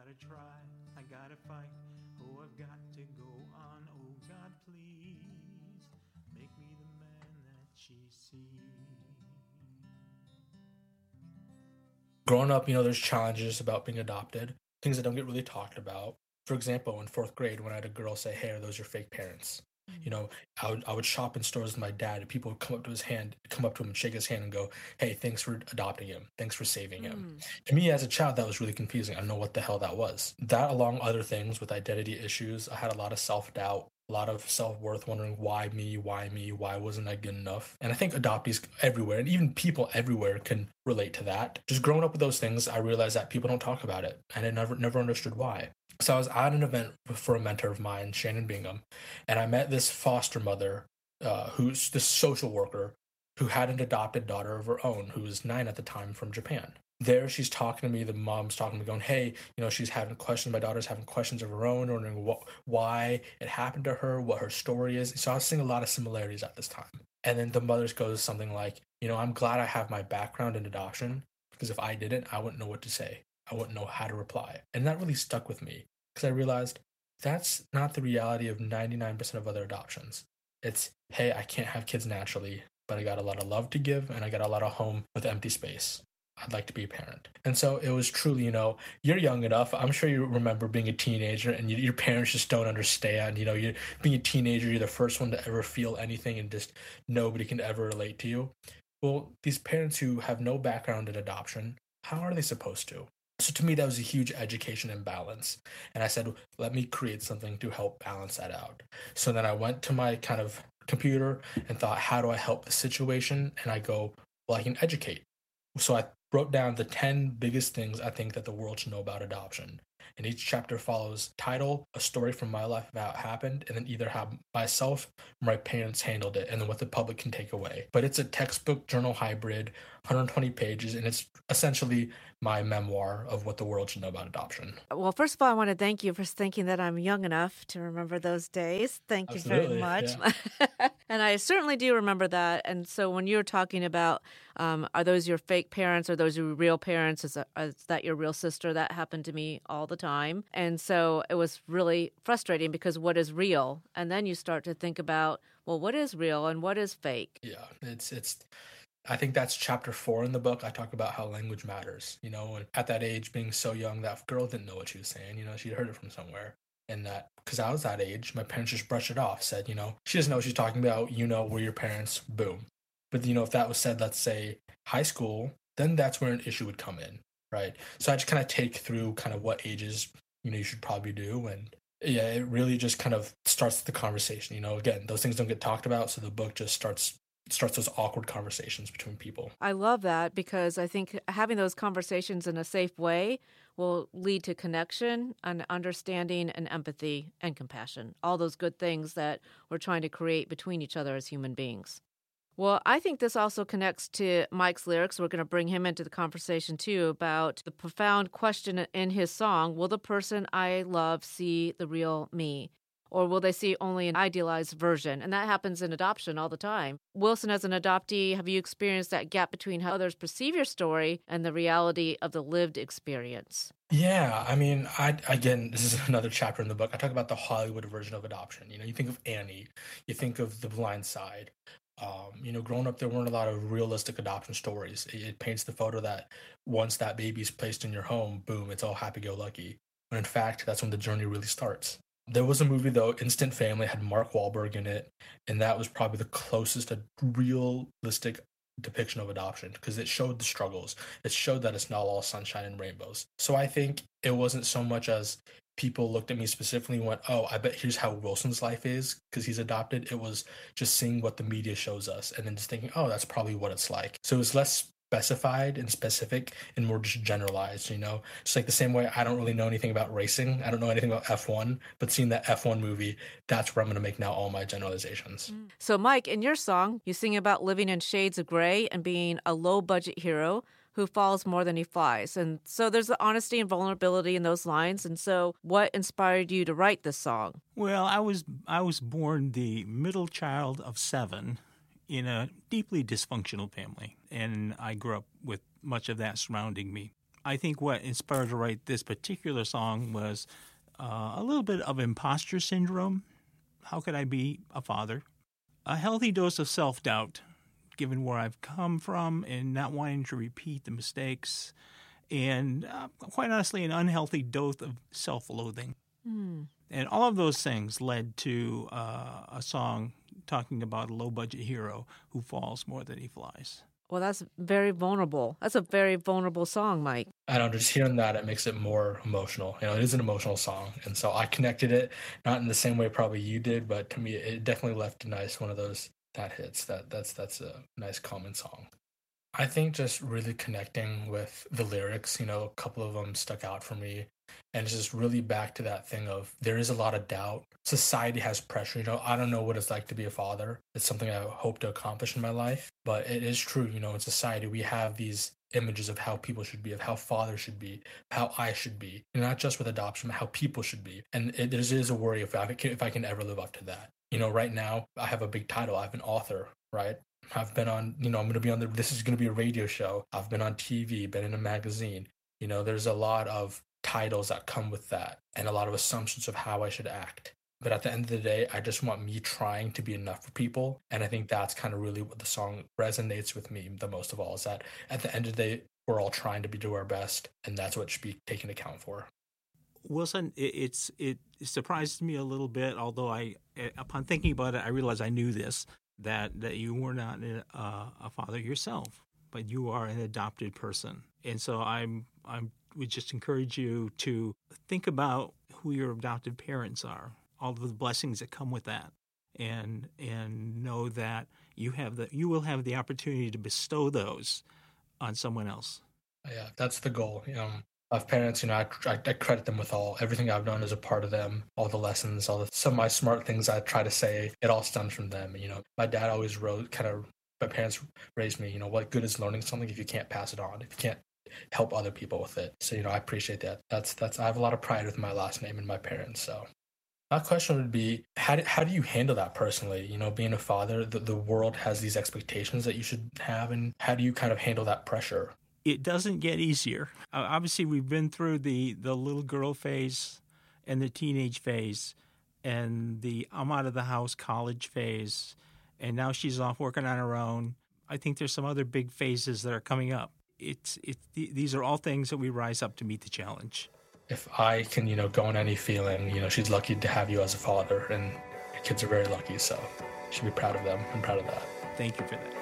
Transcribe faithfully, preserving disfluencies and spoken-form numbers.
gotta try, I gotta fight. Oh, I've got to go on. Oh, God, please make me the man that she sees. Growing up, you know, there's challenges about being adopted, things that don't get really talked about. For example, in fourth grade, when I had a girl say, "Hey, are those your fake parents?" Mm-hmm. You know, I would I would shop in stores with my dad, and people would come up to his hand, come up to him and shake his hand and go, "Hey, thanks for adopting him. Thanks for saving him." Mm. To me, as a child, that was really confusing. I don't know what the hell that was. That, along other things with identity issues, I had a lot of self-doubt, a lot of self-worth, wondering why me, why me, why wasn't I good enough? And I think adoptees everywhere, and even people everywhere, can relate to that. Just growing up with those things, I realized that people don't talk about it, and I never never understood why. So I was at an event for a mentor of mine, Shannon Bingham, and I met this foster mother, uh, who's this social worker, who had an adopted daughter of her own, who was nine at the time, from Japan. There, she's talking to me, the mom's talking to me, going, "Hey, you know, she's having questions, my daughter's having questions of her own, wondering what, why it happened to her, what her story is." So I was seeing a lot of similarities at this time. And then the mother goes something like, "You know, I'm glad I have my background in adoption, because if I didn't, I wouldn't know what to say. I wouldn't know how to reply." And that really stuck with me, because I realized that's not the reality of ninety-nine percent of other adoptions. It's, hey, I can't have kids naturally, but I got a lot of love to give, and I got a lot of home with empty space. I'd like to be a parent. And so it was truly, you know, you're young enough. I'm sure you remember being a teenager, and you, your parents just don't understand. You know, you being a teenager, you're the first one to ever feel anything, and just nobody can ever relate to you. Well, these parents who have no background in adoption, how are they supposed to? So to me, that was a huge education imbalance. And I said, let me create something to help balance that out. So then I went to my kind of computer and thought, how do I help the situation? And I go, well, I can educate. So I wrote down the ten biggest things I think that the world should know about adoption. And each chapter follows title, a story from my life about how it happened, and then either how myself or my parents handled it, and then what the public can take away. But it's a textbook journal hybrid, one hundred twenty pages, and it's essentially my memoir of what the world should know about adoption. Well, first of all, I want to thank you for thinking that I'm young enough to remember those days. Thank Absolutely, you very much. Yeah. And I certainly do remember that. And so when you're talking about, um, are those your fake parents? Are those your real parents? Is that, is that your real sister? That happened to me all the time. And so it was really frustrating, because what is real? And then you start to think about, well, what is real and what is fake? Yeah, it's it's. I think that's chapter four in the book. I talk about how language matters. You know, and at that age, being so young, that girl didn't know what she was saying. You know, she'd heard it from somewhere. And that, because I was that age, my parents just brushed it off, said, you know, she doesn't know what she's talking about. You know, we're your parents, boom. But, you know, if that was said, let's say, high school, then that's where an issue would come in, right? So I just kind of take through kind of what ages, you know, you should probably do. And yeah, it really just kind of starts the conversation. You know, again, those things don't get talked about. So the book just starts starts those awkward conversations between people. I love that, because I think having those conversations in a safe way will lead to connection and understanding and empathy and compassion, all those good things that we're trying to create between each other as human beings. Well, I think this also connects to Mike's lyrics. We're going to bring him into the conversation, too, about the profound question in his song, will the person I love see the real me? Or will they see only an idealized version? And that happens in adoption all the time. Wilson, as an adoptee, have you experienced that gap between how others perceive your story and the reality of the lived experience? Yeah, I mean, I again, this is another chapter in the book. I talk about the Hollywood version of adoption. You know, you think of Annie, you think of The Blind Side. Um, you know, growing up, there weren't a lot of realistic adoption stories. It, it paints the photo that once that baby's placed in your home, boom, it's all happy-go-lucky. When in fact, that's when the journey really starts. There was a movie, though, Instant Family, had Mark Wahlberg in it, and that was probably the closest a realistic depiction of adoption, because it showed the struggles. It showed that it's not all sunshine and rainbows. So I think it wasn't so much as people looked at me specifically and went, oh, I bet here's how Wilson's life is because he's adopted. It was just seeing what the media shows us and then just thinking, oh, that's probably what it's like. So it was less specified and specific and more just generalized, you know? It's like the same way I don't really know anything about racing. I don't know anything about F one, but seeing that F one movie, that's where I'm going to make now all my generalizations. So, Mike, in your song, you sing about living in shades of gray and being a low-budget hero who falls more than he flies. And so there's the honesty and vulnerability in those lines. And so what inspired you to write this song? Well, I was I was born the middle child of seven in a deeply dysfunctional family, and I grew up with much of that surrounding me. I think what inspired to write this particular song was uh, a little bit of imposter syndrome. How could I be a father? A healthy dose of self-doubt, given where I've come from and not wanting to repeat the mistakes, and uh, quite honestly, an unhealthy dose of self-loathing. Mm. And all of those things led to uh, a song talking about a low-budget hero who falls more than he flies. Well, that's very vulnerable. That's a very vulnerable song, Mike. I don't know, just hearing that, it makes it more emotional. You know, it is an emotional song. And so I connected it, not in the same way probably you did, but to me, it definitely left a nice one of those that hits. That that's that's a nice common song. I think just really connecting with the lyrics, you know, a couple of them stuck out for me. And it's just really back to that thing of there is a lot of doubt. Society has pressure. You know, I don't know what it's like to be a father. It's something I hope to accomplish in my life. But it is true, you know, in society, we have these images of how people should be, of how fathers should be, how I should be. And not just with adoption, but how people should be. And it is, it is a worry if I, can, if I can ever live up to that. You know, right now, I have a big title. I have an author, right? I've been on, you know, I'm going to be on the, this is going to be a radio show. I've been on T V, been in a magazine. You know, there's a lot of titles that come with that and a lot of assumptions of how I should act. But at the end of the day, I just want me trying to be enough for people. And I think that's kind of really what the song resonates with me the most of all, is that at the end of the day, we're all trying to be do our best. And that's what should be taken account for. Wilson, it, it's it surprised me a little bit, although I, upon thinking about it, I realized I knew this, that, that you were not a, a father yourself, but you are an adopted person. And so I'm I'm would just encourage you to think about who your adopted parents are, all of the blessings that come with that, and and know that you have the you will have the opportunity to bestow those on someone else. Yeah, that's the goal. Um, I have parents, you know, I, I, I credit them with all everything I've done as a part of them, all the lessons, all the some of my smart things I try to say. It all stems from them. You know, my dad always wrote, kind of, my parents raised me. You know, what good is learning something if you can't pass it on? If you can't help other people with it. So, you know, I appreciate that. That's, that's, I have a lot of pride with my last name and my parents. So my question would be, how do, how do you handle that personally? You know, being a father, the, the world has these expectations that you should have. And how do you kind of handle that pressure? It doesn't get easier. Uh, obviously, we've been through the, the little girl phase and the teenage phase and the I'm out of the house college phase. And now she's off working on her own. I think there's some other big phases that are coming up. It's it. These are all things that we rise up to meet the challenge. If I can, you know, go on any feeling, you know, she's lucky to have you as a father, and your kids are very lucky, so you should be proud of them. I'm proud of that. Thank you for that.